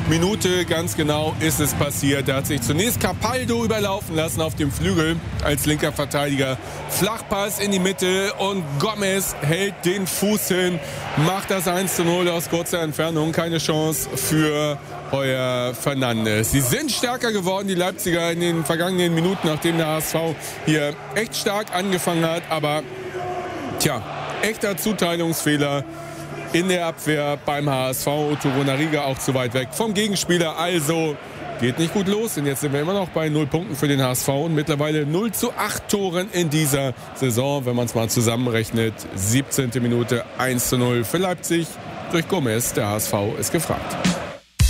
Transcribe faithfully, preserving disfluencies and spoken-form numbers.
Minute ganz genau ist es passiert. Da hat sich zunächst Capaldo überlaufen lassen auf dem Flügel als linker Verteidiger. Flachpass in die Mitte und Gomez hält den Fuß hin, macht das eins zu null aus kurzer Entfernung. Keine Chance für Heuer Fernandes. Sie sind stärker geworden, die Leipziger, in den vergangenen Minuten, nachdem der H S V hier echt stark angefangen hat. Aber tja, echter Zuteilungsfehler in der Abwehr beim H S V. Torunariga auch zu weit weg vom Gegenspieler. Also geht nicht gut los. Und jetzt sind wir immer noch bei null Punkten für den H S V. Und mittlerweile null zu acht Toren in dieser Saison. Wenn man es mal zusammenrechnet. siebzehnte Minute eins zu null für Leipzig. Durch Gomez. Der H S V ist gefragt.